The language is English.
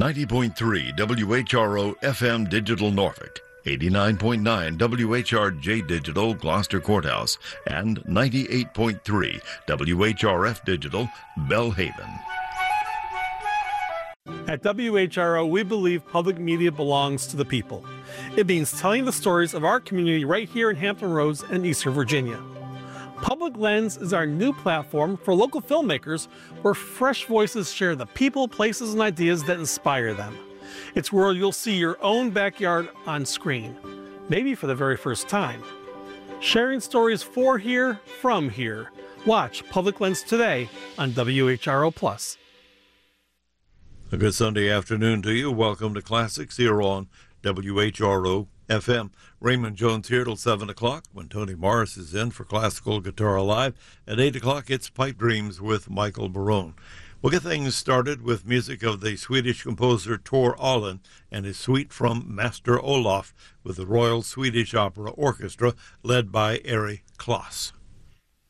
90.3 WHRO FM Digital Norfolk, 89.9 WHRJ Digital Gloucester Courthouse, and 98.3 WHRF Digital Belhaven. At WHRO, we believe public media belongs to the people. It means telling the stories of our community right here in Hampton Roads and Eastern Virginia. Public Lens is our new platform for local filmmakers where fresh voices share the people, places, and ideas that inspire them. It's where you'll see your own backyard on screen, maybe for the very first time. Sharing stories for here, from here. Watch Public Lens today on WHRO+. A good Sunday afternoon to you. Welcome to Classics here on WHRO FM. Raymond Jones here till 7 o'clock when Tony Morris is in for Classical Guitar Live. At 8 o'clock, it's Pipe Dreams with Michael Barone. We'll get things started with music of the Swedish composer Tor Allen and his suite from Master Olof with the Royal Swedish Opera Orchestra led by Eric Kloss.